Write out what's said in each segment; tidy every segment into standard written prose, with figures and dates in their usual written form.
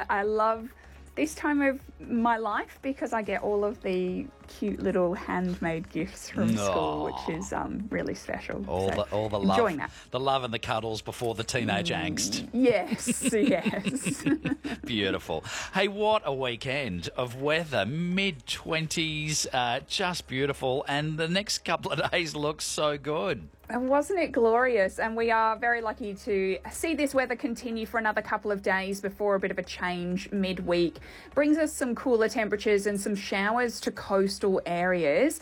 I love this time of my life because I get all of the cute little handmade gifts from school, which is really special. All the enjoying love, that. the love and the cuddles before the teenage angst. Yes, yes. Beautiful. Hey, what a weekend of weather. Mid-20s, just beautiful. And the next couple of days look so good. And wasn't it glorious? And we are very lucky to see this weather continue for another couple of days before a bit of a change midweek. Brings us some cooler temperatures and some showers to coastal areas.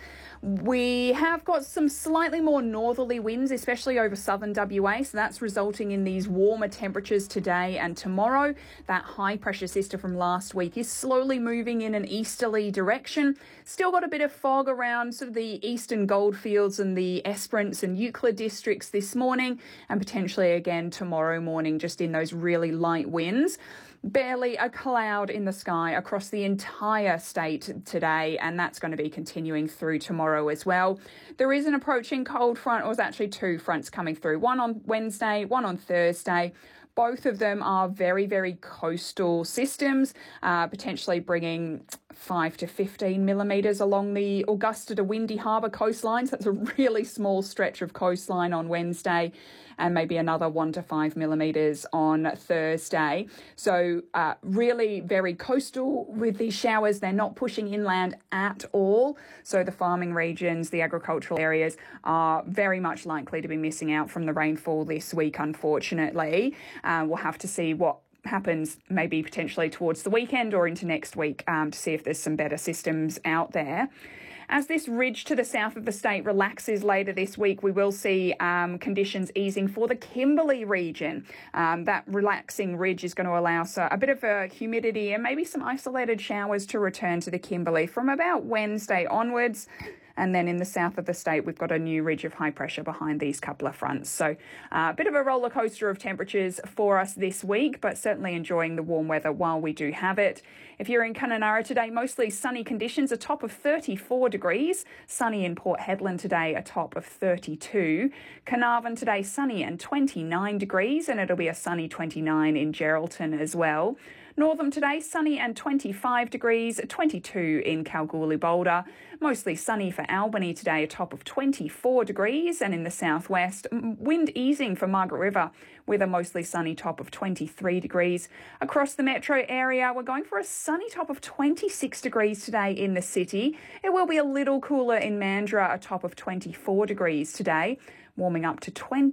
We have got some slightly more northerly winds, especially over southern WA, so that's resulting in these warmer temperatures today and tomorrow. That high pressure system from last week is slowly moving in an easterly direction. Still got a bit of fog around sort of the eastern goldfields and the Esperance and Euclid districts this morning, and potentially again tomorrow morning, just in those really light winds. Barely a cloud in the sky across the entire state today, and that's going to be continuing through tomorrow as well. There is an approaching cold front, or it's actually two fronts coming through, one on Wednesday, one on Thursday. Both of them are very, very coastal systems, potentially bringing 5 to 15 millimetres along the Augusta to Windy Harbour coastlines. That's a really small stretch of coastline on Wednesday, and maybe another 1 to 5 millimetres on Thursday. So really very coastal with these showers. They're not pushing inland at all. So the farming regions, the agricultural areas are very much likely to be missing out from the rainfall this week, unfortunately. We'll have to see what happens maybe potentially towards the weekend or into next week to see if there's some better systems out there. As this ridge to the south of the state relaxes later this week, we will see conditions easing for the Kimberley region. That relaxing ridge is going to allow a bit of humidity and maybe some isolated showers to return to the Kimberley from about Wednesday onwards. And then in the south of the state, we've got a new ridge of high pressure behind these couple of fronts. So a bit of a roller coaster of temperatures for us this week, but certainly enjoying the warm weather while we do have it. If you're in Kununurra today, mostly sunny conditions, a top of 34 degrees. Sunny in Port Hedland today, a top of 32. Carnarvon today, sunny and 29 degrees, and it'll be a sunny 29 in Geraldton as well. Northam today, sunny and 25 degrees, 22 in Kalgoorlie-Boulder. Mostly sunny for Albany today, a top of 24 degrees. And in the southwest, wind easing for Margaret River with a mostly sunny top of 23 degrees. Across the metro area, we're going for a sunny top of 26 degrees today in the city. It will be a little cooler in Mandurah, a top of 24 degrees today. Warming up to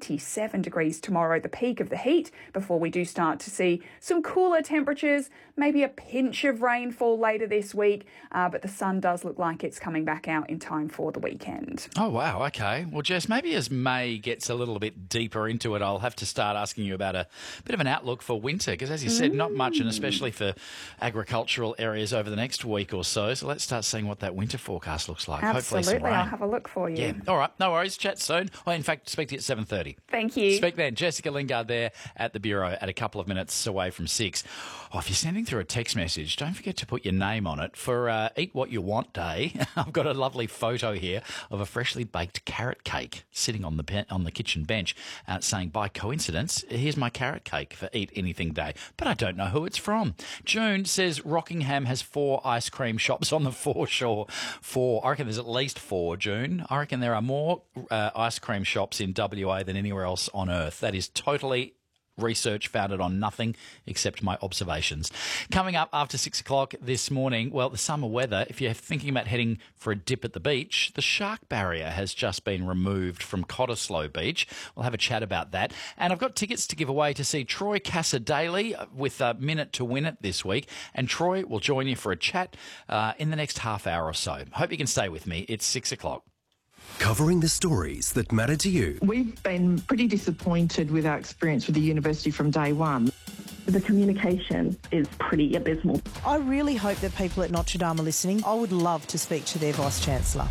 27 degrees tomorrow, the peak of the heat, before we do start to see some cooler temperatures, maybe a pinch of rainfall later this week, but the sun does look like it's coming back out in time for the weekend. Oh, wow, okay. Well, Jess, maybe as May gets a little bit deeper into it, I'll have to start asking you about a bit of an outlook for winter, because as you said, not much, and especially for agricultural areas over the next week or so. So let's start seeing what that winter forecast looks like. Absolutely, hopefully some rain. I'll have a look for you. Yeah, all right, no worries. Chat soon. Well, in fact, speak to you at 7:30. Thank you. Speak then. Jessica Lingard there at the Bureau at a couple of minutes away from 6. Oh, if you're sending through a text message, don't forget to put your name on it for Eat What You Want Day. I've got a lovely photo here of a freshly baked carrot cake sitting on the kitchen bench saying, by coincidence, here's my carrot cake for Eat Anything Day. But I don't know who it's from. June says Rockingham has 4 ice cream shops on the foreshore. 4. I reckon there's at least 4, June. I reckon there are more ice cream shops in WA than anywhere else on earth. That is totally research founded on nothing except my observations. Coming up after 6 o'clock this morning, well, the summer weather, if you're thinking about heading for a dip at the beach, the shark barrier has just been removed from Cottesloe Beach. We'll have a chat about that. And I've got tickets to give away to see Troy Cassar-Daley with a Minute to Win It this week. And Troy will join you for a chat in the next half hour or so. Hope you can stay with me. It's 6 o'clock. Covering the stories that matter to you. We've been pretty disappointed with our experience with the university from day one. The communication is pretty abysmal. I really hope that people at Notre Dame are listening. I would love to speak to their Vice-Chancellor.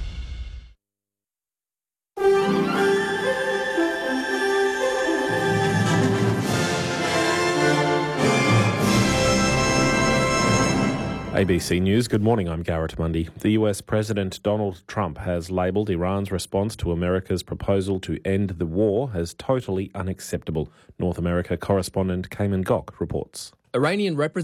ABC News, good morning, I'm Garrett Mundy. The US President Donald Trump has labelled Iran's response to America's proposal to end the war as totally unacceptable. North America correspondent Cayman Gok reports. Iranian